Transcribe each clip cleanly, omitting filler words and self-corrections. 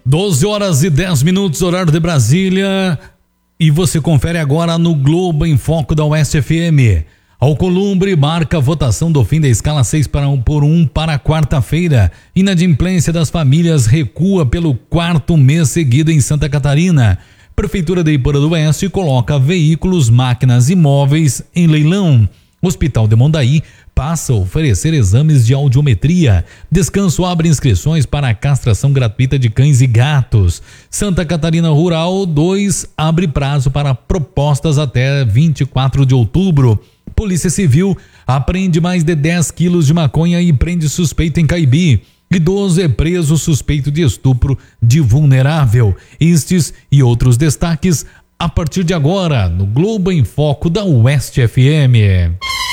12h10, horário de Brasília. E você confere agora no Globo em Foco da Oeste FM. Alcolumbre marca a votação do fim da escala 6x1 para quarta-feira. Inadimplência das famílias recua pelo quarto mês seguido em Santa Catarina. Prefeitura de Iporã do Oeste coloca veículos, máquinas e móveis em leilão. Hospital de Mondaí passa a oferecer exames de audiometria. Descanso abre inscrições para a castração gratuita de cães e gatos. Santa Catarina Rural 2 abre prazo para propostas até 24 de outubro. Polícia Civil apreende mais de 10 quilos de maconha e prende suspeito em Caibi. Idoso é preso suspeito de estupro de vulnerável. Estes e outros destaques a partir de agora no Globo em Foco da Oeste FM.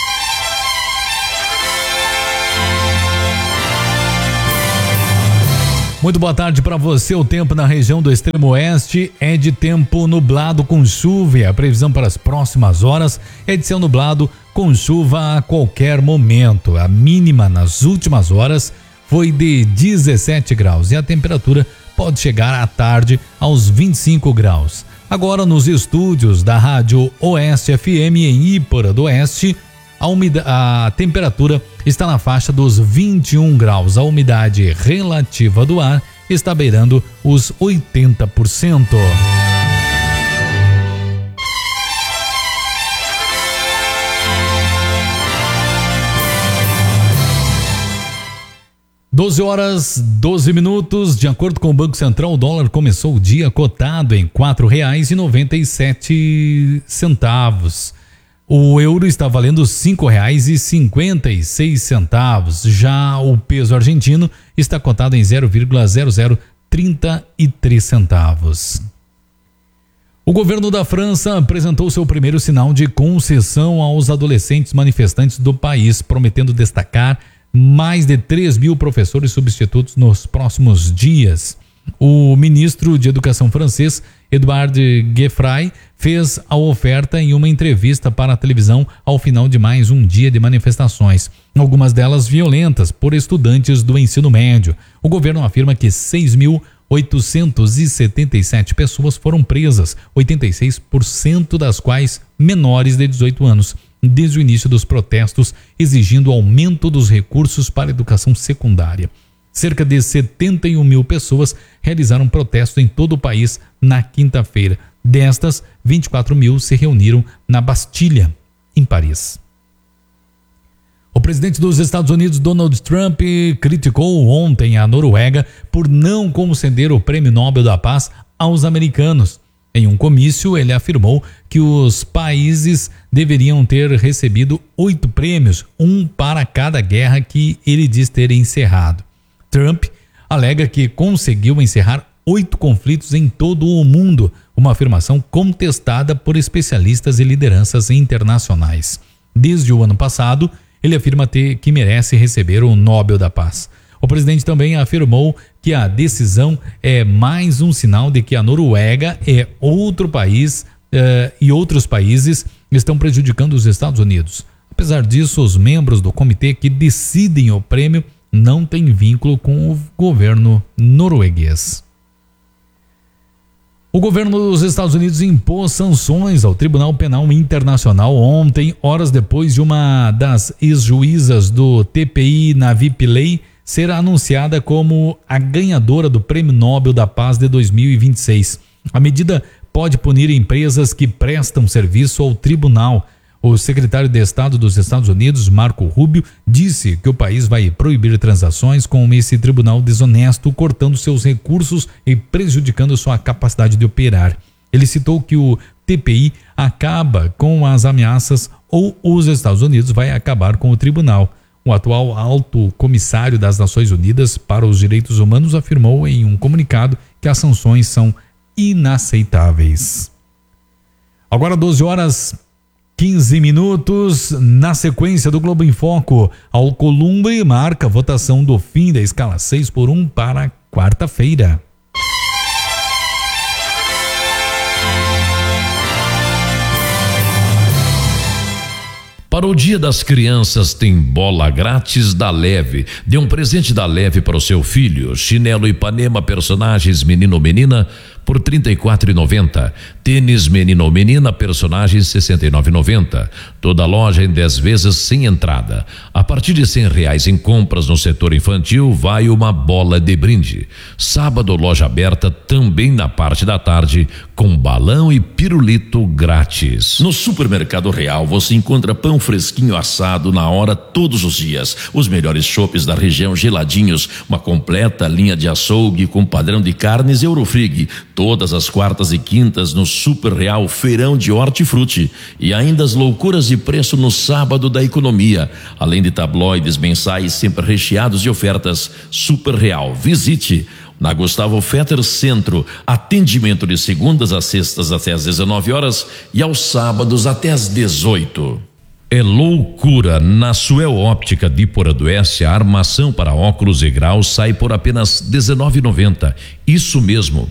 Muito boa tarde para você. O tempo na região do extremo oeste é de tempo nublado com chuva. A previsão para as próximas horas é de céu nublado com chuva a qualquer momento. A mínima nas últimas horas foi de 17 graus e a temperatura pode chegar à tarde aos 25 graus. Agora nos estúdios da Rádio Oeste FM em Iporã do Oeste, a temperatura está na faixa dos 21 graus. A umidade relativa do ar está beirando os 80%. (12h12). De acordo com o Banco Central, o dólar começou o dia cotado em R$ 4,97. O euro está valendo R$ 5,56. Já o peso argentino está cotado em 0,0033 centavos. O governo da França apresentou seu primeiro sinal de concessão aos adolescentes manifestantes do país, prometendo destacar mais de 3 mil professores substitutos nos próximos dias. O ministro de Educação francês, Edouard Gueffray, fez a oferta em uma entrevista para a televisão ao final de mais um dia de manifestações, algumas delas violentas por estudantes do ensino médio. O governo afirma que 6.877 pessoas foram presas, 86% das quais menores de 18 anos, desde o início dos protestos, exigindo aumento dos recursos para a educação secundária. Cerca de 71 mil pessoas realizaram protesto em todo o país na quinta-feira. Destas, 24 mil se reuniram na Bastilha, em Paris. O presidente dos Estados Unidos, Donald Trump, criticou ontem a Noruega por não conceder o Prêmio Nobel da Paz aos americanos. Em um comício, ele afirmou que os países deveriam ter recebido 8 prêmios, um para cada guerra que ele diz ter encerrado. Trump alega que conseguiu encerrar 8 conflitos em todo o mundo, uma afirmação contestada por especialistas e lideranças internacionais. Desde o ano passado, ele afirma que merece receber o Nobel da Paz. O presidente também afirmou que a decisão é mais um sinal de que a Noruega é outro país e outros países estão prejudicando os Estados Unidos. Apesar disso, os membros do comitê que decidem o prêmio não têm vínculo com o governo norueguês. O governo dos Estados Unidos impôs sanções ao Tribunal Penal Internacional ontem, horas depois de uma das ex-juízas do TPI, Navi Pillay, ser anunciada como a ganhadora do Prêmio Nobel da Paz de 2026. A medida pode punir empresas que prestam serviço ao tribunal. O secretário de Estado dos Estados Unidos, Marco Rubio, disse que o país vai proibir transações com esse tribunal desonesto, cortando seus recursos e prejudicando sua capacidade de operar. Ele citou que o TPI acaba com as ameaças ou os Estados Unidos vai acabar com o tribunal. O atual alto comissário das Nações Unidas para os Direitos Humanos afirmou em um comunicado que as sanções são inaceitáveis. Agora 12h15. Na sequência do Globo em Foco, Alcolumbre marca a votação do fim da escala 6x1 para quarta-feira. Para o Dia das Crianças tem bola grátis da Leve. Dê um presente da Leve para o seu filho. Chinelo Ipanema personagens menino ou menina por R$ 34,90. Tênis menino ou menina personagens R$ 69,90. Toda loja em 10 vezes sem entrada. A partir de R$100 em compras no setor infantil vai uma bola de brinde. Sábado loja aberta também na parte da tarde com balão e pirulito grátis. No Supermercado Real você encontra pão fresquinho assado na hora todos os dias. Os melhores chopes da região geladinhos, uma completa linha de açougue com padrão de carnes Eurofrig. Todas as quartas e quintas no Super Real Feirão de Hortifruti. E ainda as loucuras de preço no sábado da economia. Além de tabloides mensais sempre recheados de ofertas. Super Real, visite. Na Gustavo Fetter Centro, atendimento de segundas a sextas até às 19 horas e aos sábados até às 18. É loucura! Na Suel Óptica de Iporanduense, a armação para óculos e graus sai por apenas R$19,90. Isso mesmo,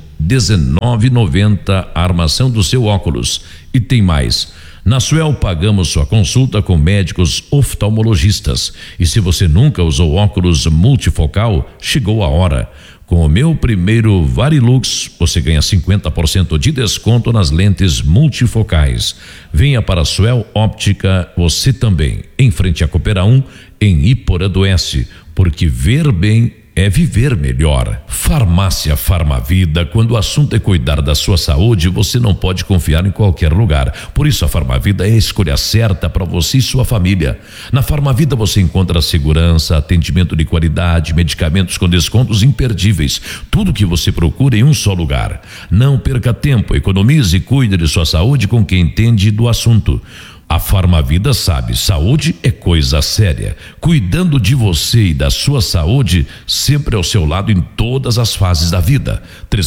R$19,90 a armação do seu óculos. E tem mais. Na Suel pagamos sua consulta com médicos oftalmologistas. E se você nunca usou óculos multifocal, chegou a hora. Com o meu primeiro Varilux, você ganha 50% de desconto nas lentes multifocais. Venha para a Suel Óptica, você também, em frente à Coopera 1, em Iporanduense, porque ver bem é viver melhor. Farmácia Farmavida, quando o assunto é cuidar da sua saúde, você não pode confiar em qualquer lugar. Por isso a Farmavida é a escolha certa para você e sua família. Na Farmavida você encontra segurança, atendimento de qualidade, medicamentos com descontos imperdíveis. Tudo que você procura em um só lugar. Não perca tempo, economize e cuide de sua saúde com quem entende do assunto. A Farmavida sabe, saúde é coisa séria. Cuidando de você e da sua saúde, sempre ao seu lado em todas as fases da vida.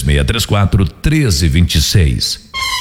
3634-1326.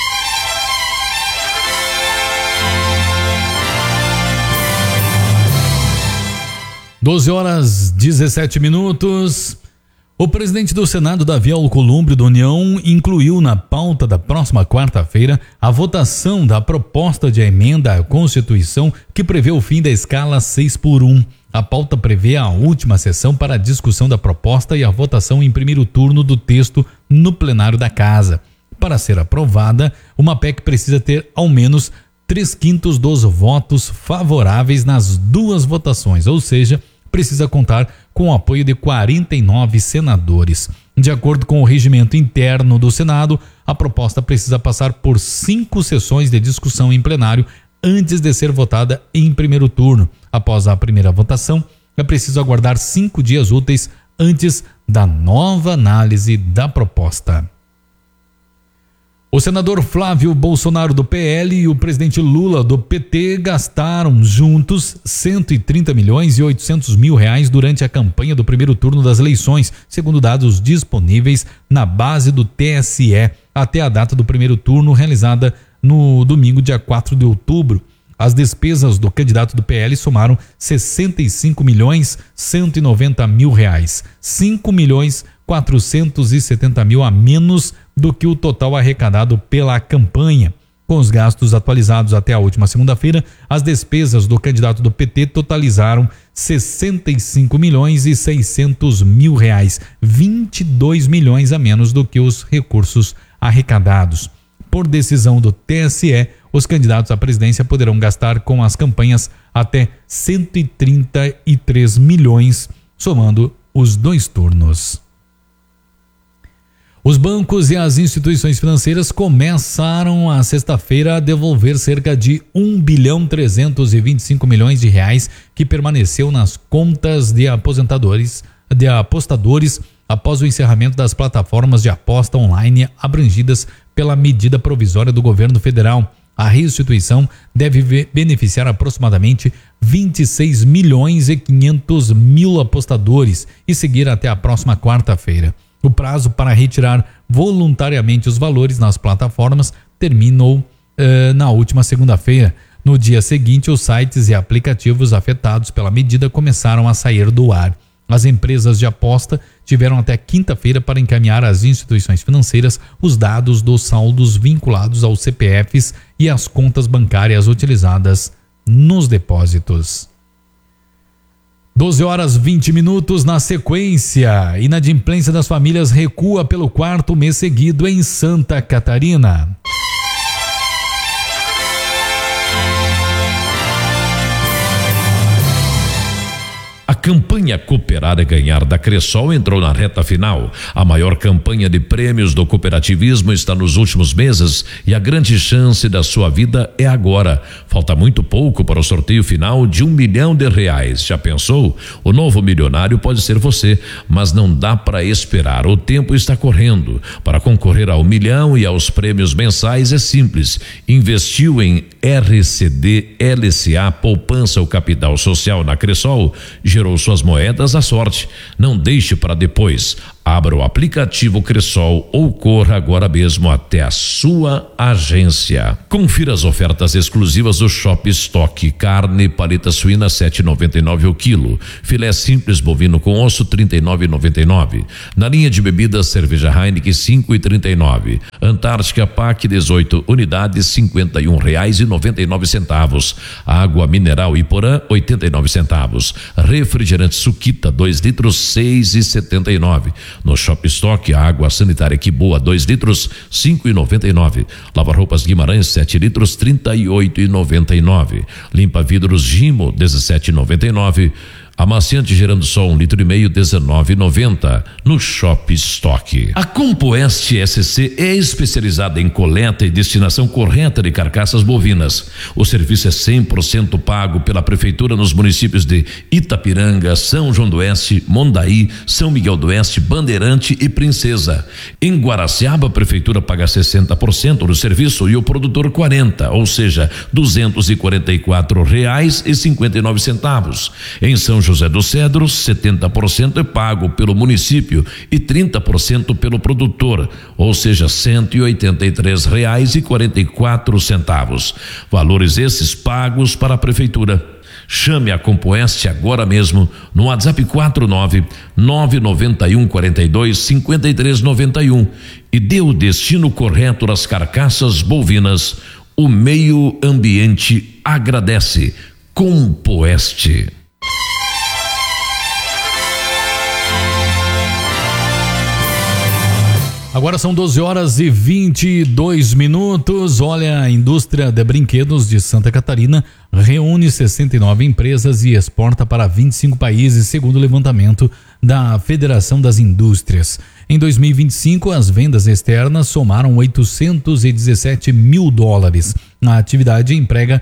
12h17. O presidente do Senado, Davi Alcolumbre, do União, incluiu na pauta da próxima quarta-feira a votação da proposta de emenda à Constituição que prevê o fim da escala 6x1. A pauta prevê a última sessão para a discussão da proposta e a votação em primeiro turno do texto no plenário da Casa. Para ser aprovada, uma PEC precisa ter ao menos 3/5 dos votos favoráveis nas duas votações, ou seja, precisa contar com o apoio de 49 senadores. De acordo com o regimento interno do Senado, a proposta precisa passar por 5 sessões de discussão em plenário antes de ser votada em primeiro turno. Após a primeira votação, é preciso aguardar 5 dias úteis antes da nova análise da proposta. O senador Flávio Bolsonaro do PL e o presidente Lula do PT gastaram juntos 130 milhões e 800 mil reais durante a campanha do primeiro turno das eleições, segundo dados disponíveis na base do TSE, até a data do primeiro turno realizada no domingo, dia 4 de outubro. As despesas do candidato do PL somaram 65 milhões 190 mil reais, 5 milhões 470 mil a menos do que o total arrecadado pela campanha. Com os gastos atualizados até a última segunda-feira, as despesas do candidato do PT totalizaram 65 milhões e 600 mil reais, 22 milhões a menos do que os recursos arrecadados. Por decisão do TSE, os candidatos à presidência poderão gastar com as campanhas até 133 milhões, somando os 2 turnos. Os bancos e as instituições financeiras começaram a sexta-feira a devolver cerca de 1,325 bilhão de reais que permaneceu nas contas de apostadores após o encerramento das plataformas de aposta online abrangidas pela medida provisória do governo federal. A restituição deve beneficiar aproximadamente 26 milhões e 500 mil apostadores e seguir até a próxima quarta-feira. O prazo para retirar voluntariamente os valores nas plataformas terminou na última segunda-feira. No dia seguinte, os sites e aplicativos afetados pela medida começaram a sair do ar. As empresas de aposta tiveram até quinta-feira para encaminhar às instituições financeiras os dados dos saldos vinculados aos CPFs e às contas bancárias utilizadas nos depósitos. 12h20. Na sequência, inadimplência das famílias recua pelo 4º mês seguido em Santa Catarina. A campanha Cooperar é Ganhar da Cressol entrou na reta final. A maior campanha de prêmios do cooperativismo está nos últimos meses e a grande chance da sua vida é agora. Falta muito pouco para o sorteio final de R$1 milhão. Já pensou? O novo milionário pode ser você, mas não dá para esperar. O tempo está correndo. Para concorrer ao 1 milhão e aos prêmios mensais é simples. Investiu em RCD, LCA, poupança ou capital social na Cressol, gerou suas moedas à sorte. Não deixe para depois. Abra o aplicativo Cressol ou corra agora mesmo até a sua agência. Confira as ofertas exclusivas do Shop Stock. Carne paleta suína 7,99 o quilo. Filé simples bovino com osso 39,99. Na linha de bebidas, cerveja Heineken 5,39. Antártica Pack 18 unidades R$51,99. Água mineral Iporã 89 centavos. Refrigerante Suquita 2 litros 6,79. No Shop Stock, a água sanitária Que Boa 2 litros 5,99. Lava-roupas Guimarães 7 litros 38,99. Limpa vidros Gimo 17,99. Amaciante Gerando Sol 1,5 litro R$19,90 no Shop Stock. A Compoeste SC é especializada em coleta e destinação correta de carcaças bovinas. O serviço é 100% pago pela prefeitura nos municípios de Itapiranga, São João do Oeste, Mondaí, São Miguel do Oeste, Bandeirante e Princesa. Em Guaraciaba, a prefeitura paga 60% do serviço e o produtor 40%, ou seja, R$244,59. Em São José dos Cedros, 70% é pago pelo município e 30% pelo produtor, ou seja, R$183,44. Valores esses pagos para a prefeitura. Chame a Compoeste agora mesmo no WhatsApp 49-991-42-5391 e dê o destino correto das carcaças bovinas. O meio ambiente agradece. Compoeste. Agora são 12h22. Olha, a indústria de brinquedos de Santa Catarina reúne 69 empresas e exporta para 25 países, segundo o levantamento da Federação das Indústrias. Em 2025, as vendas externas somaram $817 mil. A atividade emprega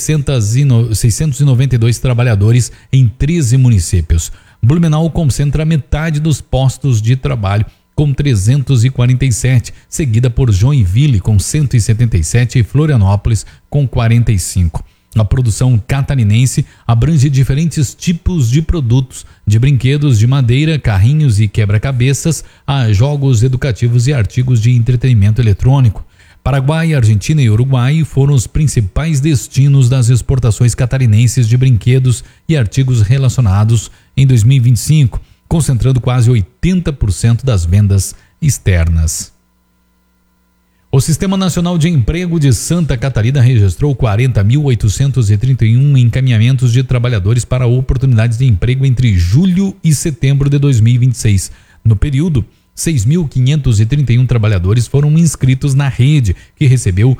692 trabalhadores em 13 municípios. Blumenau concentra metade dos postos de trabalho, com 347, seguida por Joinville com 177 e Florianópolis com 45. A produção catarinense abrange diferentes tipos de produtos, de brinquedos de madeira, carrinhos e quebra-cabeças, a jogos educativos e artigos de entretenimento eletrônico. Paraguai, Argentina e Uruguai foram os principais destinos das exportações catarinenses de brinquedos e artigos relacionados em 2025, concentrando quase 80% das vendas externas. O Sistema Nacional de Emprego de Santa Catarina registrou 40.831 encaminhamentos de trabalhadores para oportunidades de emprego entre julho e setembro de 2026. No período, 6.531 trabalhadores foram inscritos na rede, que recebeu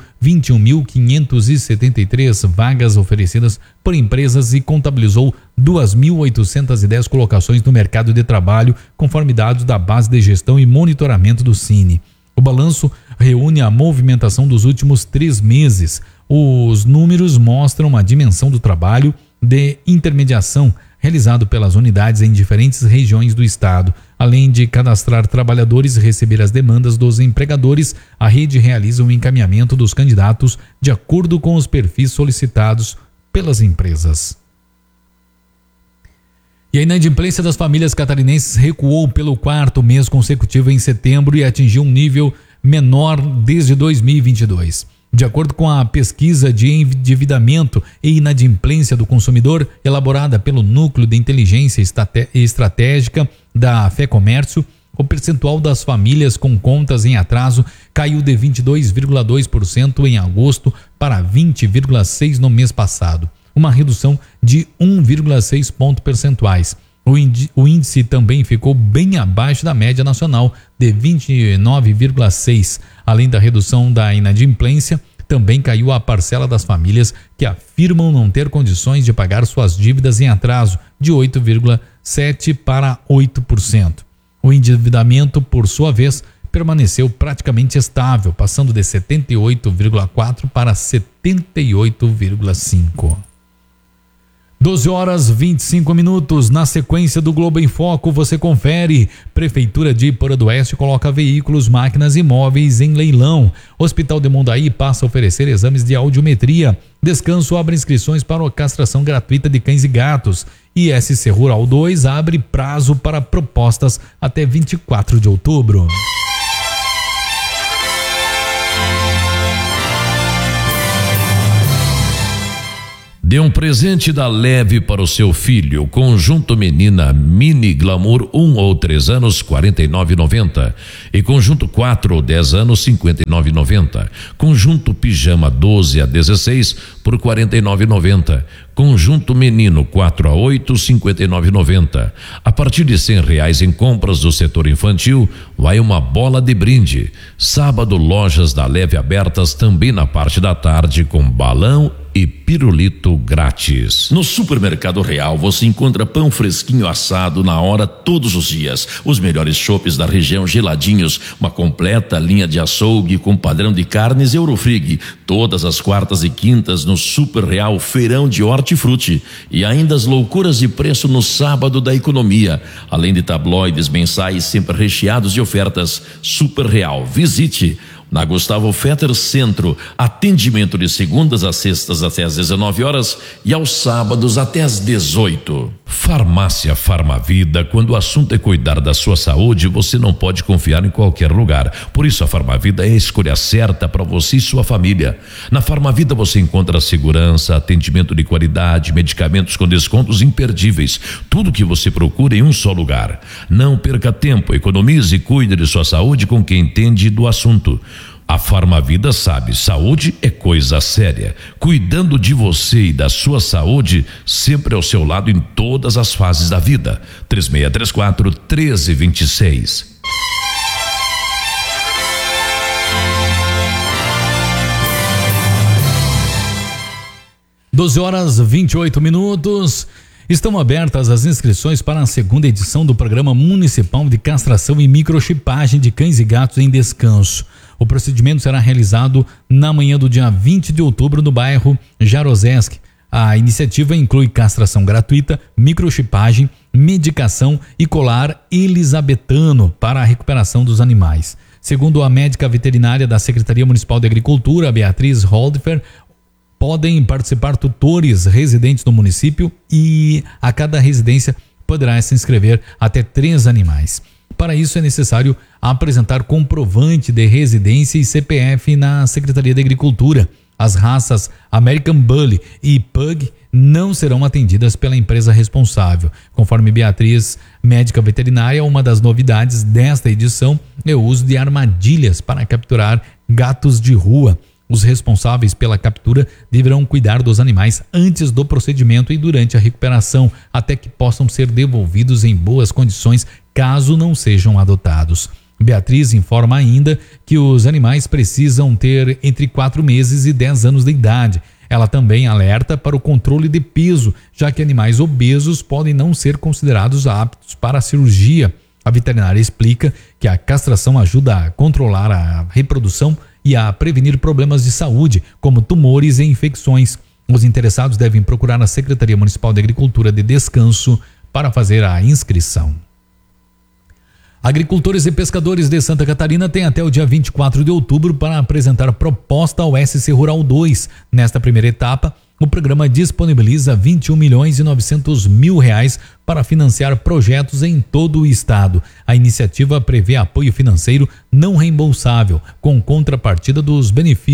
21.573 vagas oferecidas por empresas e contabilizou 2.810 colocações no mercado de trabalho, conforme dados da Base de Gestão e Monitoramento do Cine. O balanço reúne a movimentação dos últimos 3 meses. Os números mostram a dimensão do trabalho de intermediação realizado pelas unidades em diferentes regiões do estado. Além de cadastrar trabalhadores e receber as demandas dos empregadores, a rede realiza o encaminhamento dos candidatos de acordo com os perfis solicitados pelas empresas. E a inadimplência das famílias catarinenses recuou pelo 4º mês consecutivo em setembro e atingiu um nível menor desde 2022. De acordo com a pesquisa de endividamento e inadimplência do consumidor, elaborada pelo Núcleo de Inteligência Estratégica da FEComércio, o percentual das famílias com contas em atraso caiu de 22,2% em agosto para 20,6% no mês passado. uma redução de 1,6 pontos percentuais. O índice também ficou bem abaixo da média nacional de 29,6. Além da redução da inadimplência, também caiu a parcela das famílias que afirmam não ter condições de pagar suas dívidas em atraso, de 8,7% para 8%. O endividamento, por sua vez, permaneceu praticamente estável, passando de 78,4% para 78,5%. 12h25. Na sequência do Globo em Foco, você confere. Prefeitura de Iporã do Oeste coloca veículos, máquinas e móveis em leilão. Hospital de Mundaí passa a oferecer exames de audiometria. Descanso abre inscrições para a castração gratuita de cães e gatos. E SC Rural 2 abre prazo para propostas até 24 de outubro. Dê um presente da Leve para o seu filho. Conjunto menina Mini Glamour 1 ou 3 anos, R$ 49,90. E conjunto 4 ou 10 anos, R$ 59,90. Conjunto pijama 12 a 16 por R$ 49,90. Conjunto menino 4 a 8, R$ 59,90. A partir de R$100 em compras do setor infantil, vai uma bola de brinde. Sábado, lojas da Leve abertas também na parte da tarde com balão e pirulito grátis. No Supermercado Real você encontra pão fresquinho assado na hora todos os dias. Os melhores chopes da região geladinhos, uma completa linha de açougue com padrão de carnes Eurofrig. Todas as quartas e quintas no Super Real Feirão de Hortifruti. E ainda as loucuras de preço no sábado da economia. Além de tabloides mensais sempre recheados de ofertas. Super Real, visite. Na Gustavo Fetter Centro, atendimento de segundas a sextas até às 19 horas e aos sábados até às 18. Farmácia Farmavida, quando o assunto é cuidar da sua saúde, você não pode confiar em qualquer lugar. Por isso a Farmavida é a escolha certa para você e sua família. Na Farmavida você encontra segurança, atendimento de qualidade, medicamentos com descontos imperdíveis. Tudo que você procura em um só lugar. Não perca tempo, economize e cuide de sua saúde com quem entende do assunto. A Farmavida sabe, saúde é coisa séria. Cuidando de você e da sua saúde, sempre ao seu lado em todas as fases da vida. 3634-1326. Doze horas 28 minutos. Estão abertas as inscrições para a segunda edição do Programa Municipal de Castração e Microchipagem de Cães e Gatos em Descanso. O procedimento será realizado na manhã do dia 20 de outubro no bairro Jarosesc. A iniciativa inclui castração gratuita, microchipagem, medicação e colar elisabetano para a recuperação dos animais. Segundo a médica veterinária da Secretaria Municipal de Agricultura, Beatriz Holdfer, podem participar tutores residentes do município e a cada residência poderá se inscrever até 3 animais. Para isso é necessário apresentar comprovante de residência e CPF na Secretaria de Agricultura. As raças American Bully e Pug não serão atendidas pela empresa responsável. Conforme Beatriz, médica veterinária, uma das novidades desta edição é o uso de armadilhas para capturar gatos de rua. Os responsáveis pela captura deverão cuidar dos animais antes do procedimento e durante a recuperação, até que possam ser devolvidos em boas condições caso não sejam adotados. Beatriz informa ainda que os animais precisam ter entre 4 meses e 10 anos de idade. Ela também alerta para o controle de peso, já que animais obesos podem não ser considerados aptos para a cirurgia. A veterinária explica que a castração ajuda a controlar a reprodução e a prevenir problemas de saúde, como tumores e infecções. Os interessados devem procurar a Secretaria Municipal de Agricultura de Descanso para fazer a inscrição. Agricultores e pescadores de Santa Catarina têm até o dia 24 de outubro para apresentar proposta ao SC Rural 2. Nesta primeira etapa, o programa disponibiliza R$21.900.000 para financiar projetos em todo o estado. A iniciativa prevê apoio financeiro não reembolsável, com contrapartida dos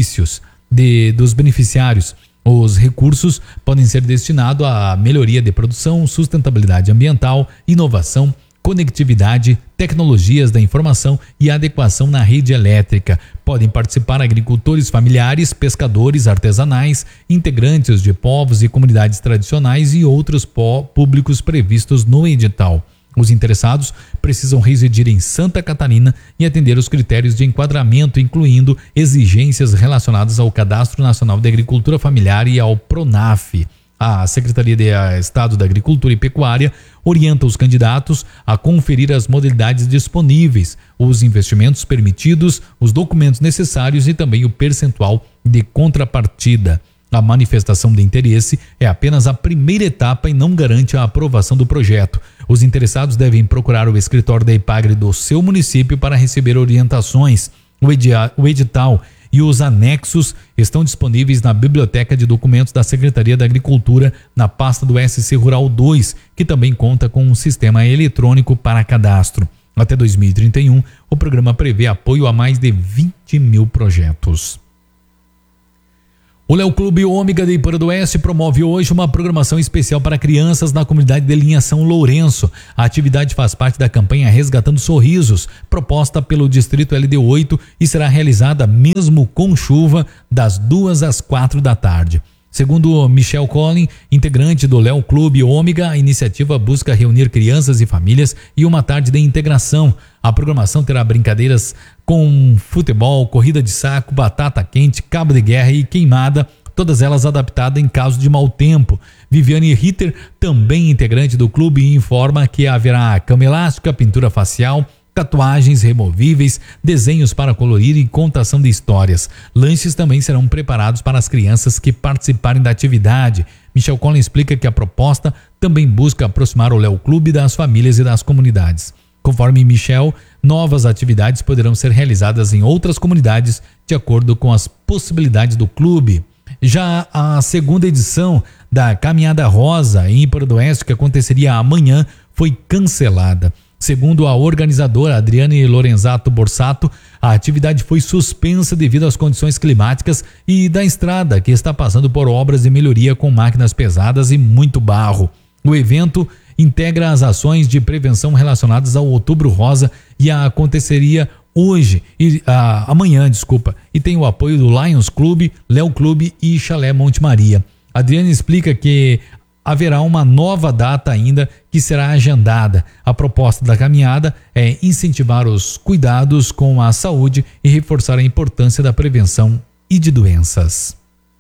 dos beneficiários. Os recursos podem ser destinados à melhoria de produção, sustentabilidade ambiental, inovação, conectividade, tecnologias da informação e adequação na rede elétrica. Podem participar agricultores familiares, pescadores artesanais, integrantes de povos e comunidades tradicionais e outros públicos previstos no edital. Os interessados precisam residir em Santa Catarina e atender os critérios de enquadramento, incluindo exigências relacionadas ao Cadastro Nacional de Agricultura Familiar e ao PRONAF. A Secretaria de Estado da Agricultura e Pecuária orienta os candidatos a conferir as modalidades disponíveis, os investimentos permitidos, os documentos necessários e também o percentual de contrapartida. A manifestação de interesse é apenas a primeira etapa e não garante a aprovação do projeto. Os interessados devem procurar o escritório da Epagre do seu município para receber orientações. O edital e os anexos estão disponíveis na Biblioteca de Documentos da Secretaria da Agricultura, na pasta do SC Rural 2, que também conta com um sistema eletrônico para cadastro. Até 2031, o programa prevê apoio a mais de 20 mil projetos. O Léo Clube Ômega de Iporã do Oeste promove hoje uma programação especial para crianças na comunidade de Linha São Lourenço. A atividade faz parte da campanha Resgatando Sorrisos, proposta pelo Distrito LD8 e será realizada mesmo com chuva das 2 às 4 da tarde. Segundo Michel Collin, integrante do Léo Clube Ômega, a iniciativa busca reunir crianças e famílias e uma tarde de integração. A programação terá brincadeiras com futebol, corrida de saco, batata quente, cabo de guerra e queimada, todas elas adaptadas em caso de mau tempo. Viviane Ritter, também integrante do clube, informa que haverá cama elástica, pintura facial, tatuagens removíveis, desenhos para colorir e contação de histórias. Lanches também serão preparados para as crianças que participarem da atividade. Michel Collins explica que a proposta também busca aproximar o Léo Clube das famílias e das comunidades. Conforme Michel, novas atividades poderão ser realizadas em outras comunidades de acordo com as possibilidades do clube. Já a segunda edição da Caminhada Rosa em Iporã do Oeste, que aconteceria amanhã, foi cancelada. Segundo a organizadora Adriane Lorenzato Borsato, a atividade foi suspensa devido às condições climáticas e da estrada, que está passando por obras de melhoria com máquinas pesadas e muito barro. O evento integra as ações de prevenção relacionadas ao Outubro Rosa e aconteceria amanhã, e tem o apoio do Lions Clube, Léo Clube e Chalé Monte Maria. Adriane explica que haverá uma nova data ainda que será agendada. A proposta da caminhada é incentivar os cuidados com a saúde e reforçar a importância da prevenção e de doenças.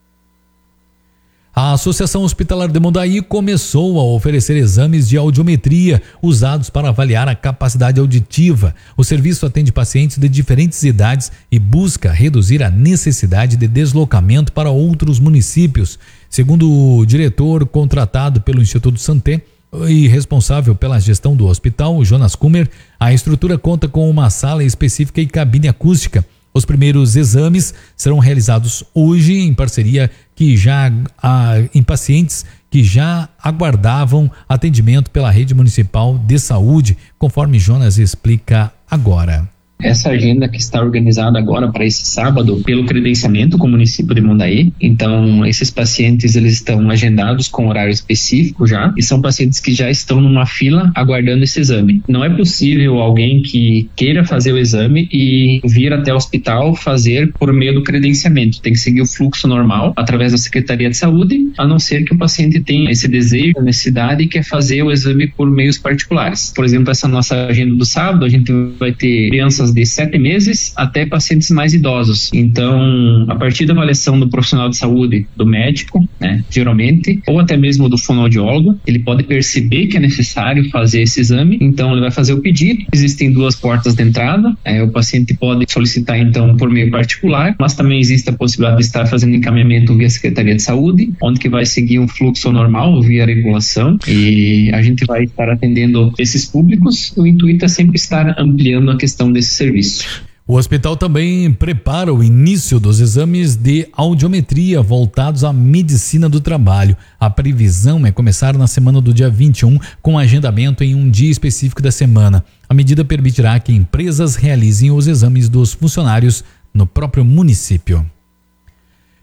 A Associação Hospitalar de Mundaí começou a oferecer exames de audiometria usados para avaliar a capacidade auditiva. O serviço atende pacientes de diferentes idades e busca reduzir a necessidade de deslocamento para outros municípios. Segundo o diretor contratado pelo Instituto Santé e responsável pela gestão do hospital, Jonas Kummer, a estrutura conta com uma sala específica e cabine acústica. Os primeiros exames serão realizados hoje em parceria em pacientes que já aguardavam atendimento pela rede municipal de saúde, conforme Jonas explica agora. Essa agenda que está organizada agora para esse sábado pelo credenciamento com o município de Mundaí. Então, esses pacientes eles estão agendados com horário específico já e são pacientes que já estão numa fila aguardando esse exame. Não é possível alguém que queira fazer o exame e vir até o hospital fazer por meio do credenciamento. Tem que seguir o fluxo normal através da Secretaria de Saúde, a não ser que o paciente tenha esse desejo, necessidade e quer fazer o exame por meios particulares. Por exemplo, essa nossa agenda do sábado, a gente vai ter crianças de 7 meses até pacientes mais idosos. Então, a partir da avaliação do profissional de saúde, do médico, geralmente, ou até mesmo do fonoaudiólogo, ele pode perceber que é necessário fazer esse exame, então ele vai fazer o pedido. Existem 2 portas de entrada, o paciente pode solicitar então por meio particular, mas também existe a possibilidade de estar fazendo encaminhamento via Secretaria de Saúde, onde que vai seguir um fluxo normal via regulação, e a gente vai estar atendendo esses públicos. O intuito é sempre estar ampliando a questão desse serviço. O hospital também prepara o início dos exames de audiometria voltados à medicina do trabalho. A previsão é começar na semana do dia 21, com agendamento em um dia específico da semana. A medida permitirá que empresas realizem os exames dos funcionários no próprio município.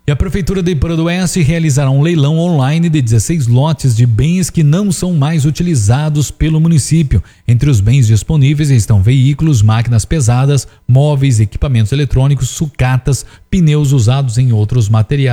E a Prefeitura de Iporadoense realizará um leilão online de 16 lotes de bens que não são mais utilizados pelo município. Entre os bens disponíveis estão veículos, máquinas pesadas, móveis, equipamentos eletrônicos, sucatas, pneus usados em outros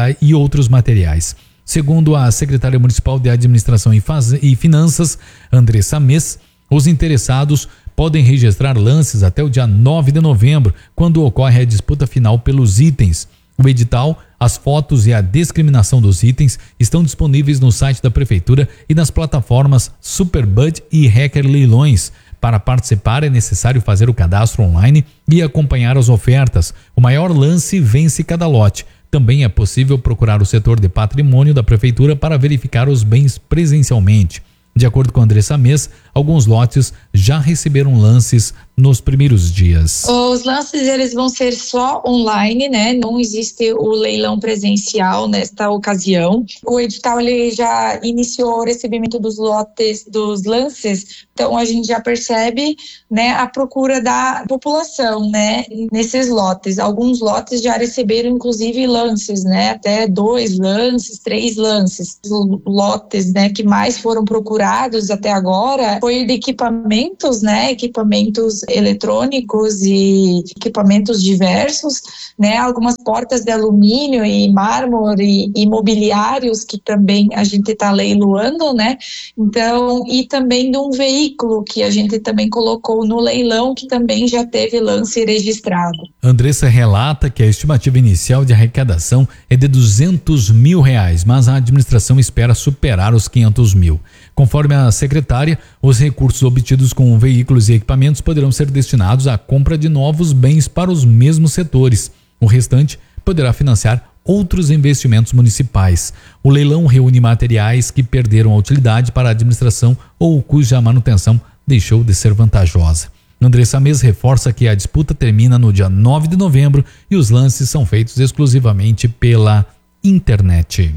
materiais. Segundo a secretária municipal de Administração e Finanças, Andressa Mes, os interessados podem registrar lances até o dia 9 de novembro, quando ocorre a disputa final pelos itens. O edital, as fotos e a discriminação dos itens estão disponíveis no site da Prefeitura e nas plataformas Superbud e Hacker Leilões. Para participar é necessário fazer o cadastro online e acompanhar as ofertas. O maior lance vence cada lote. Também é possível procurar o setor de patrimônio da Prefeitura para verificar os bens presencialmente. De acordo com Andressa Mes, alguns lotes já receberam lances nos primeiros dias. Os lances eles vão ser só online, né? Não existe o leilão presencial nesta ocasião. O edital ele já iniciou o recebimento dos lotes, dos lances. Então a gente já percebe, né, a procura da população, né, nesses lotes. Alguns lotes já receberam inclusive lances, né, até 2 lances, 3 lances. Os lotes, né, que mais foram procurados até agora foi de equipamentos, né, equipamentos eletrônicos e equipamentos diversos, né, algumas portas de alumínio e mármore e mobiliários que também a gente está leiloando, né, então, e também de um veículo que a gente também colocou no leilão que também já teve lance registrado. Andressa relata que a estimativa inicial de arrecadação é de R$200 mil, mas a administração espera superar os 500 mil. Conforme a secretária, os recursos obtidos com veículos e equipamentos poderão ser destinados à compra de novos bens para os mesmos setores. O restante poderá financiar outros investimentos municipais. O leilão reúne materiais que perderam a utilidade para a administração ou cuja manutenção deixou de ser vantajosa. Andressa Mes reforça que a disputa termina no dia 9 de novembro e os lances são feitos exclusivamente pela internet.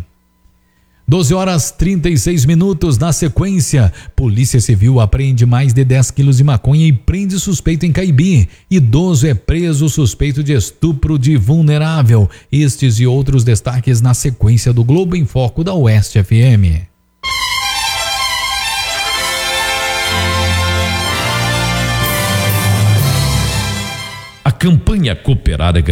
12h36. Na sequência, Polícia Civil apreende mais de 10 quilos de maconha e prende suspeito em Caibi. Idoso é preso suspeito de estupro de vulnerável. Estes e outros destaques na sequência do Globo em Foco da Oeste FM. A campanha Cooperar é